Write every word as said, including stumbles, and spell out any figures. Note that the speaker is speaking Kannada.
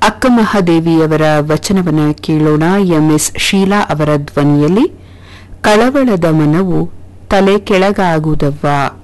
ಅಕ್ಕಮಹಾದೇವಿಯವರ ವಚನವನ್ನ ಕೇಳೋಣ. ಎಂಎಸ್ ಶೀಲಾ ಅವರ ಧ್ವನಿಯಲ್ಲಿ. ಕಳವಳದ ಮನವು ತಲೆ ಕೆಳಗಾಗುವುದವ್ವ.